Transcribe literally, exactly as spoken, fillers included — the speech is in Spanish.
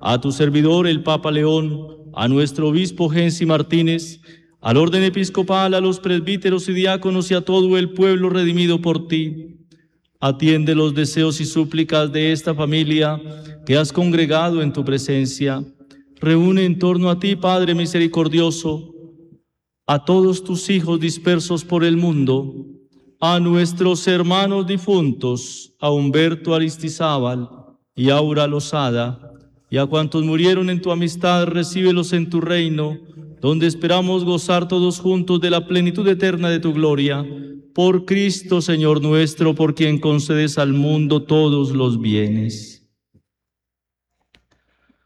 a tu servidor el Papa León, a nuestro obispo Gensi Martínez, al orden episcopal, a los presbíteros y diáconos y a todo el pueblo redimido por ti. Atiende los deseos y súplicas de esta familia que has congregado en tu presencia. Reúne en torno a ti, Padre misericordioso, a todos tus hijos dispersos por el mundo, a nuestros hermanos difuntos, a Humberto Aristizábal y Aura Lozada, y a cuantos murieron en tu amistad, recíbelos en tu reino, donde esperamos gozar todos juntos de la plenitud eterna de tu gloria. Por Cristo, Señor nuestro, por quien concedes al mundo todos los bienes.